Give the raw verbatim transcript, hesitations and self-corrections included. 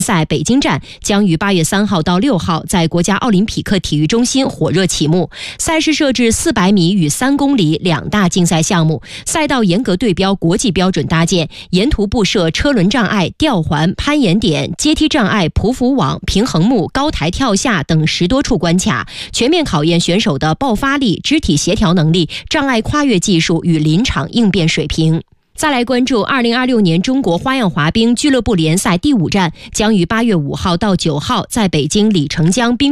赛北京站将于八月三号到六号在国家奥林匹克体育中心火热启幕。赛事设置四百米与三公里两大竞赛项目，赛道严格对标国际标准搭建，沿途布设车轮障碍、吊环、攀岩点、阶梯障碍、匍匐网、平衡木、高台跳下等十多处关卡，全面考验选手的爆发力、肢体协调能力、障碍跨越技术与临场应变水平。再来关注二零二六年中国花样滑冰俱乐部联赛第五站，将于八月五号到九号在北京李成江冰